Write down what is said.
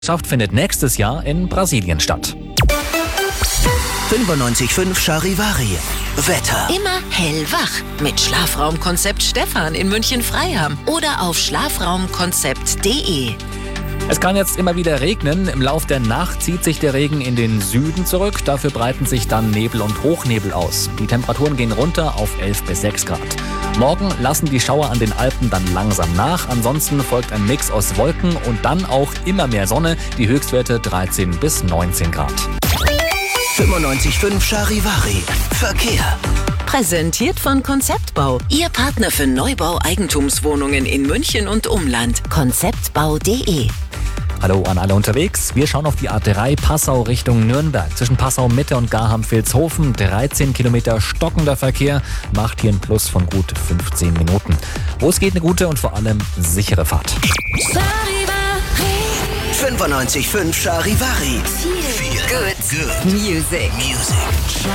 Findet nächstes Jahr in Brasilien statt. 95.5 Charivari. Wetter. Immer hellwach mit Schlafraumkonzept Stefan in München-Freiham oder auf schlafraumkonzept.de. Es kann jetzt immer wieder regnen. Im Lauf der Nacht zieht sich der Regen in den Süden zurück. Dafür breiten sich dann Nebel und Hochnebel aus. Die Temperaturen gehen runter auf 11 bis 6 Grad. Morgen lassen die Schauer an den Alpen dann langsam nach. Ansonsten folgt ein Mix aus Wolken und dann auch immer mehr Sonne. Die Höchstwerte 13 bis 19 Grad. 95.5 Charivari. Verkehr. Präsentiert von Konzeptbau. Ihr Partner für Neubau Eigentumswohnungen in München und Umland. Konzeptbau.de. Hallo an alle unterwegs. Wir schauen auf die A3 Passau Richtung Nürnberg. Zwischen Passau Mitte und Garham-Vilshofen 13 Kilometer stockender Verkehr. Macht hier einen Plus von gut 15 Minuten. Los geht eine gute und vor allem sichere Fahrt. 95.5 Charivari. Good Music.